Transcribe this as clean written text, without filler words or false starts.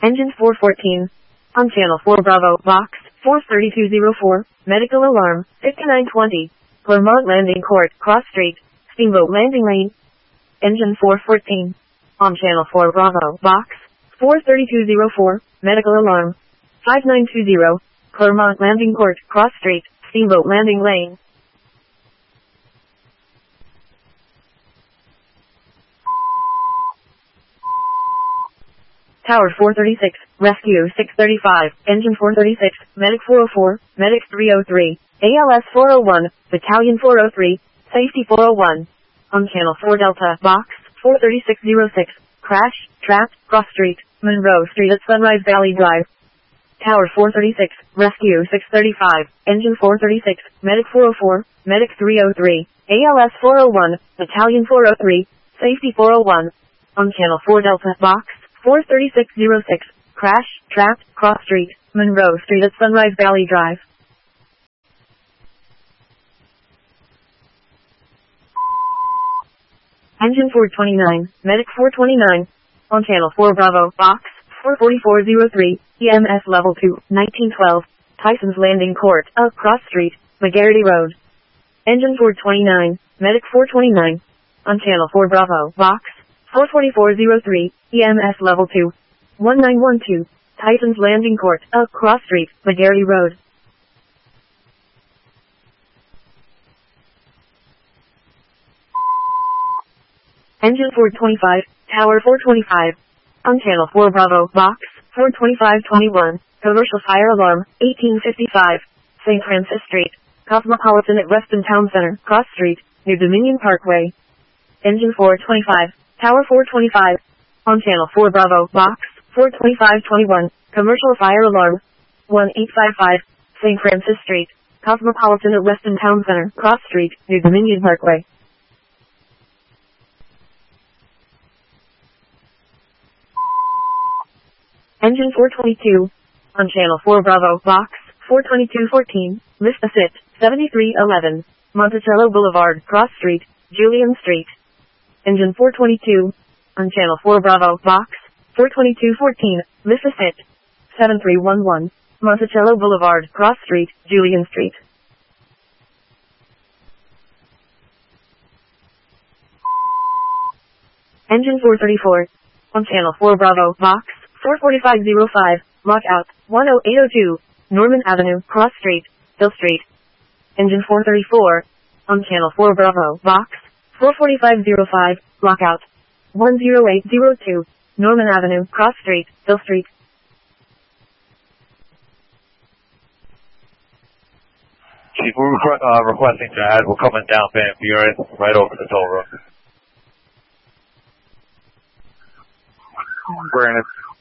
Engine 414. On channel 4 Bravo, box 43204, medical alarm, 5920. Clermont Landing Court, Cross Street, Steamboat Landing Lane. Engine 414. On channel 4 Bravo, box 43204, medical alarm, 5920. Clermont Landing Court, Cross Street, Steamboat Landing Lane. Tower 436, Rescue 635, Engine 436, Medic 404, Medic 303, ALS 401, Battalion 403, Safety 401. On Channel 4 Delta, Box 43606, Crash, Trapped, Cross Street, Monroe Street at Sunrise Valley Drive. Tower 436, Rescue 635, Engine 436, Medic 404, Medic 303, ALS 401, Battalion 403, Safety 401. On Channel 4 Delta, Box 43606, Crash, Trapped, Cross Street, Monroe Street at Sunrise Valley Drive. Engine 429, Medic 429. On Channel 4 Bravo, Box 44403, EMS Level 2, 1912, Tyson's Landing Court, Cross Street, McGarity Road. Engine 429, Medic 429. On Channel 4 Bravo, Box 44403, EMS Level 2, 1912, Tyson's Landing Court, Cross Street, McGarity Road. Engine 425, Tower 425. On Channel 4 Bravo, Box 42521, Commercial Fire Alarm, 1855, St. Francis Street, Cosmopolitan at Reston Town Center, Cross Street, near Dominion Parkway. Engine 425, Tower 425. On Channel 4 Bravo, Box 42521, Commercial Fire Alarm, 1855, St. Francis Street, Cosmopolitan at Reston Town Center, Cross Street, near Dominion Parkway. Engine 422. On Channel 4 Bravo, Box 42214, Vista Sit, 7311, Monticello Boulevard, Cross Street, Julian Street. Engine 422. On Channel 4 Bravo, Box 42214, Vista Sit, 7311, Monticello Boulevard, Cross Street, Julian Street. Engine 434. On Channel 4 Bravo, Box 44505, Lockout, 10802, Norman Avenue, Cross Street, Hill Street. Engine 434. On Channel 4 Bravo, Box 44505, Lockout, 10802, Norman Avenue, Cross Street, Hill Street. Chief, we're requesting to add, we're coming down Van Buren, right over the toll road. Granted.